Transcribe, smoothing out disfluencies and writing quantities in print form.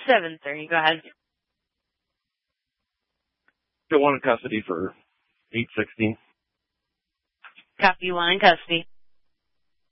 7:30. Go ahead. Still want in custody for 8/16. Copy, 1 in custody.